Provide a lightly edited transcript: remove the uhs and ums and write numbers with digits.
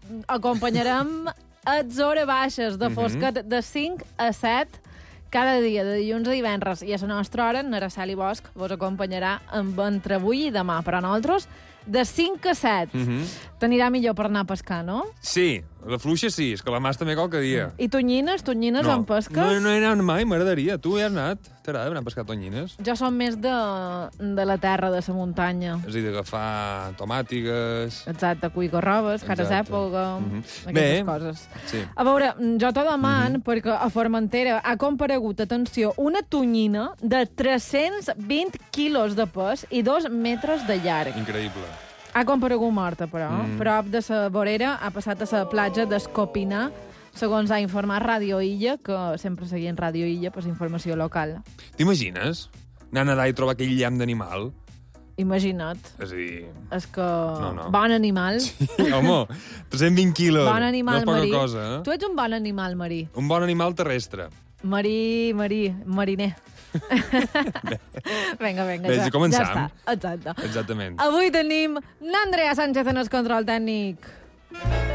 acompanyarem a les hores baixes de fosquet de 5 a 7 cada dia, de dilluns a divendres. I a la nostra hora, Araceli Bosch vos acompanyarà entre avui i demà. Però nosaltres, de 5 a 7. T'anirà millor per anar a pescar, no? Sí, la fluixa sí, és que la mas també qualque dia. I tonyines en pesques? No he anat mai, m'agradaria. Tu hi has anat? T'agrada anar a pescar tonyines? Jo som més de la terra, de la muntanya. És a dir, d'agafar tomàtigues... Exacte, cuigarrobes, que ara és època, aquestes coses. Sí. A veure, jo te deman, perquè a Formentera ha comparegut, atenció, una tonyina de 320 quilos de pes i 2 metres de llarg. Increïble. Ha comparegut morta, però. Prop de la vorera ha passat a la platja d'Escopinar, segons ha informat Ràdio Illa, que sempre seguien Ràdio Illa per informació local. T'imagines anar a nedar i trobar aquell llamp d'animal? Imagina't. És a dir... És que... No. Bon animal. Sí, home, 320 quilos. Bon animal, no és poca marí. cosa, eh? Tu ets un bon animal, marí. Un bon animal terrestre. Mariner. Vinga, Bé, ja començam. està. Exacte. Exactament. Avui tenim l'Andrea Sánchez en el control tècnic.